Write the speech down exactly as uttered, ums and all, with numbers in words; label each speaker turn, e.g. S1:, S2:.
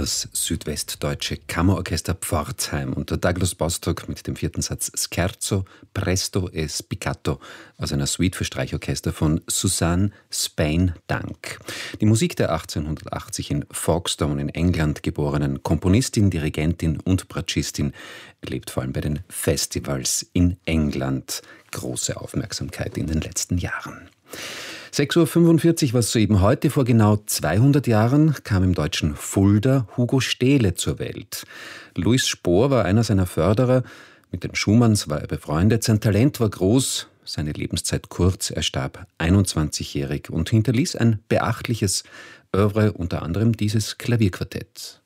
S1: das südwestdeutsche Kammerorchester Pforzheim unter Douglas Bostock mit dem vierten Satz Scherzo, Presto e Spiccato aus einer Suite für Streichorchester von Suzanne Spain-Dunk. Die Musik der achtzehnhundertachtzig in Folkestone in England geborenen Komponistin, Dirigentin und Bratschistin erlebt vor allem bei den Festivals in England große Aufmerksamkeit in den letzten Jahren. sechs Uhr fünfundvierzig, was soeben heute vor genau zweihundert Jahren, kam im deutschen Fulda Hugo Stehle zur Welt. Louis Spohr war einer seiner Förderer. Mit den Schumanns war er befreundet. Sein Talent war groß, seine Lebenszeit kurz. Er starb einundzwanzigjährig und hinterließ ein beachtliches Œuvre, unter anderem dieses Klavierquartett.